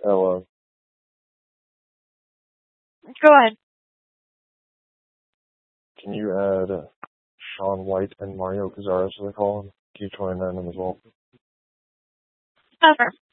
Hello. Go ahead. Can you add Sean White and Mario Cazares to the call? Keep joining them as well. Sure.